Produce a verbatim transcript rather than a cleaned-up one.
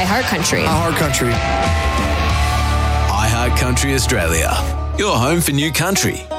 iHeartCountry. iHeartCountry. iHeartCountry Australia. Your home for new country.